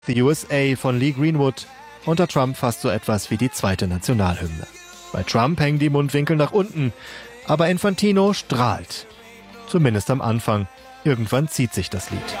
The USA von Lee Greenwood, unter Trump fast so etwas wie die zweite Nationalhymne. Bei Trump hängen die Mundwinkel nach unten, aber Infantino strahlt. Zumindest am Anfang. Irgendwann zieht sich das Lied.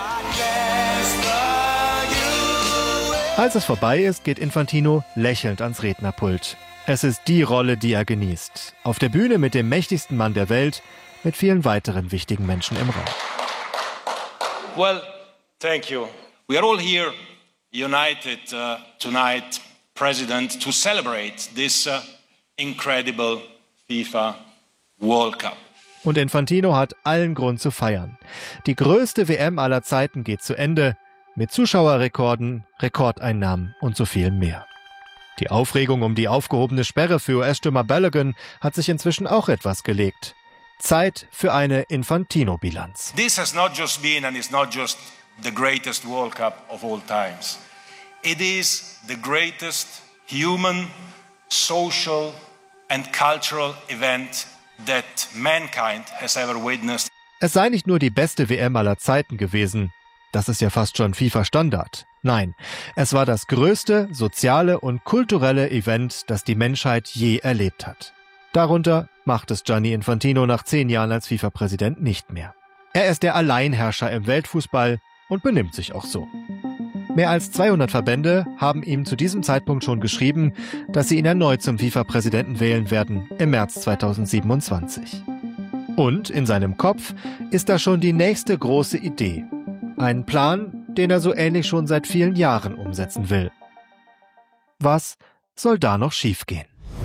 Als es vorbei ist, geht Infantino lächelnd ans Rednerpult. Es ist die Rolle, die er genießt. Auf der Bühne mit dem mächtigsten Mann der Welt, mit vielen weiteren wichtigen Menschen im Raum. Well, thank you. We are all here united tonight, President, to celebrate this incredible FIFA World Cup. Und Infantino hat allen Grund zu feiern. Die größte WM aller Zeiten geht zu Ende, mit Zuschauerrekorden, Rekordeinnahmen und so viel mehr. Die Aufregung um die aufgehobene Sperre für US-Stürmer Balogun hat sich inzwischen auch etwas gelegt. Zeit für eine Infantino-Bilanz. This has not just been and is not just the greatest World Cup of all times. It is the greatest human, social and cultural event that mankind has ever witnessed. Es sei nicht nur die beste WM aller Zeiten gewesen, das ist ja fast schon FIFA-Standard. Nein, es war das größte soziale und kulturelle Event, das die Menschheit je erlebt hat. Darunter macht es Gianni Infantino nach 10 Jahren als FIFA-Präsident nicht mehr. Er ist der Alleinherrscher im Weltfußball und benimmt sich auch so. Mehr als 200 Verbände haben ihm zu diesem Zeitpunkt schon geschrieben, dass sie ihn erneut zum FIFA-Präsidenten wählen werden im März 2027. Und in seinem Kopf ist da schon die nächste große Idee. Ein Plan, den er so ähnlich schon seit vielen Jahren umsetzen will. Was soll da noch schiefgehen?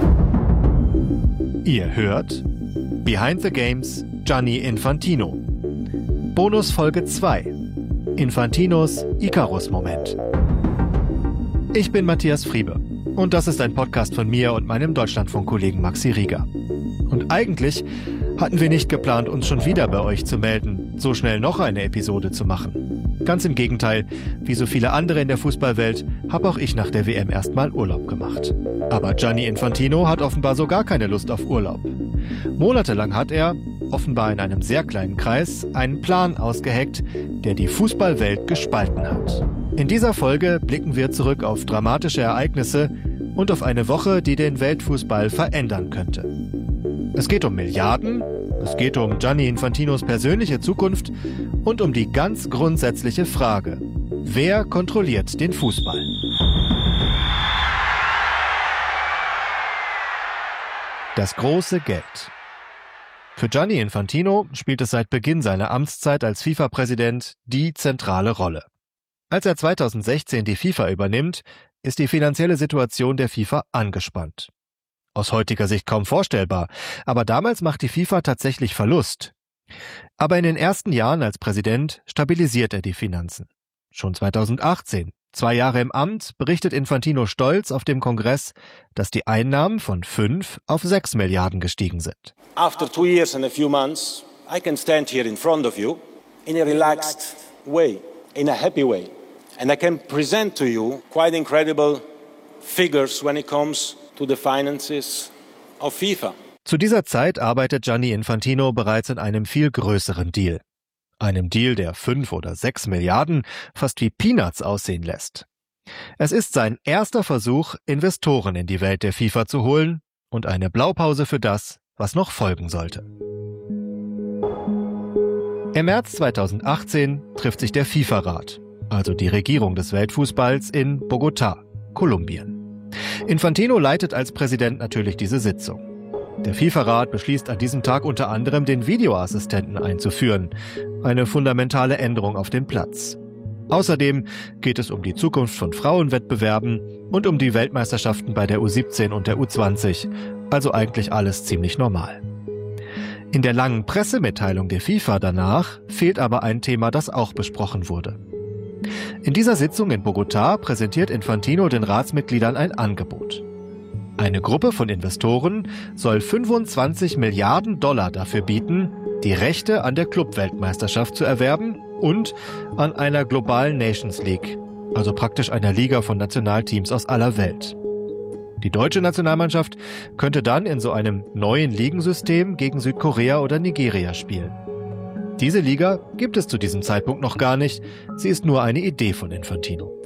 Ihr hört Behind the Games Gianni Infantino. Bonus Folge 2. Infantinos Icarus-Moment. Ich bin Matthias Friebe und das ist ein Podcast von mir und meinem Deutschlandfunk-Kollegen Maxi Rieger. Und eigentlich hatten wir nicht geplant, uns schon wieder bei euch zu melden, so schnell noch eine Episode zu machen. Ganz im Gegenteil, wie so viele andere in der Fußballwelt, habe auch ich nach der WM erstmal Urlaub gemacht. Aber Gianni Infantino hat offenbar so gar keine Lust auf Urlaub. Monatelang hat er, offenbar in einem sehr kleinen Kreis, einen Plan ausgeheckt, der die Fußballwelt gespalten hat. In dieser Folge blicken wir zurück auf dramatische Ereignisse und auf eine Woche, die den Weltfußball verändern könnte. Es geht um Milliarden, es geht um Gianni Infantinos persönliche Zukunft und um die ganz grundsätzliche Frage: Wer kontrolliert den Fußball? Das große Geld. Für Gianni Infantino spielt es seit Beginn seiner Amtszeit als FIFA-Präsident die zentrale Rolle. Als er 2016 die FIFA übernimmt, ist die finanzielle Situation der FIFA angespannt. Aus heutiger Sicht kaum vorstellbar, aber damals macht die FIFA tatsächlich Verlust. Aber in den ersten Jahren als Präsident stabilisiert er die Finanzen. Schon 2018, 2 Jahre im Amt, berichtet Infantino stolz auf dem Kongress, dass die Einnahmen von 5 auf 6 Milliarden gestiegen sind. After 2 years and a few months, I can stand here in front of you in a relaxed way, in a happy way. And I can present to you quite incredible figures when it comes to the finances of FIFA. Zu dieser Zeit arbeitet Gianni Infantino bereits in einem viel größeren Deal. Einem Deal, der 5 oder 6 Milliarden fast wie Peanuts aussehen lässt. Es ist sein erster Versuch, Investoren in die Welt der FIFA zu holen und eine Blaupause für das, was noch folgen sollte. Im März 2018 trifft sich der FIFA-Rat, also die Regierung des Weltfußballs, in Bogotá, Kolumbien. Infantino leitet als Präsident natürlich diese Sitzung. Der FIFA-Rat beschließt an diesem Tag unter anderem, den Videoassistenten einzuführen, eine fundamentale Änderung auf dem Platz. Außerdem geht es um die Zukunft von Frauenwettbewerben und um die Weltmeisterschaften bei der U17 und der U20, also eigentlich alles ziemlich normal. In der langen Pressemitteilung der FIFA danach fehlt aber ein Thema, das auch besprochen wurde. In dieser Sitzung in Bogotá präsentiert Infantino den Ratsmitgliedern ein Angebot. Eine Gruppe von Investoren soll 25 Milliarden $ dafür bieten, die Rechte an der Clubweltmeisterschaft zu erwerben und an einer globalen Nations League, also praktisch einer Liga von Nationalteams aus aller Welt. Die deutsche Nationalmannschaft könnte dann in so einem neuen Ligensystem gegen Südkorea oder Nigeria spielen. Diese Liga gibt es zu diesem Zeitpunkt noch gar nicht, sie ist nur eine Idee von Infantino.